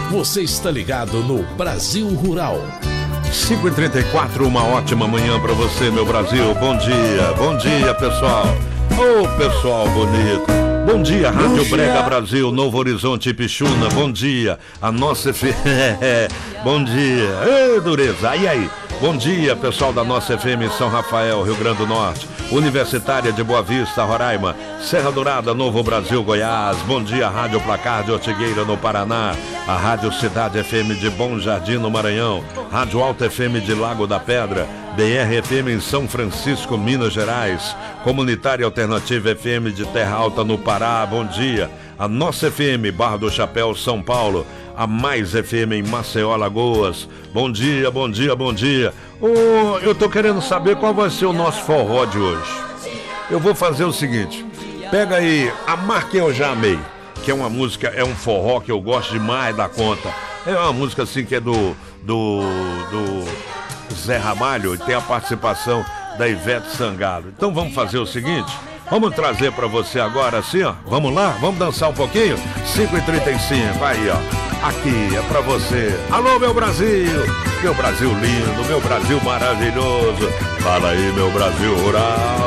Você está ligado no Brasil Rural. 5h34, uma ótima manhã para você, meu Brasil. Bom dia, pessoal. Ô, pessoal bonito. Bom dia, Rádio Brega Brasil, Novo Horizonte e Pixuna. Bom dia, a nossa Bom dia. Ê, dureza. E aí? Bom dia, pessoal da nossa FM em São Rafael, Rio Grande do Norte, Universitária de Boa Vista, Roraima, Serra Dourada, Novo Brasil, Goiás. Bom dia, Rádio Placar de Ortigueira, no Paraná, a Rádio Cidade FM de Bom Jardim, no Maranhão, Rádio Alta FM de Lago da Pedra, BR FM em São Francisco, Minas Gerais, Comunitária Alternativa FM de Terra Alta, no Pará. Bom dia, a nossa FM, Barra do Chapéu, São Paulo, a Mais FM em Maceió, Alagoas. Bom dia, bom dia, bom dia. Eu tô querendo saber qual vai ser o nosso forró de hoje. Eu vou fazer o seguinte, pega aí A Mar Que Eu Já Amei, que é uma música, é um forró que eu gosto demais da conta. É uma música assim que é do Zé Ramalho, e tem a participação da Ivete Sangalo. Então vamos fazer o seguinte, vamos trazer pra você agora assim, ó. Vamos lá? Vamos dançar um pouquinho? 5h35, aí, ó. Aqui é pra você. Alô, meu Brasil lindo, meu Brasil maravilhoso. Fala aí, meu Brasil rural.